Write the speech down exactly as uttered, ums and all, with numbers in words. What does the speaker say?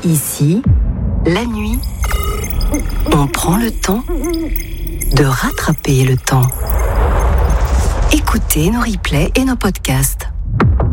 Ici, la nuit, on prend le temps de rattraper le temps. Écoutez nos replays et nos podcasts.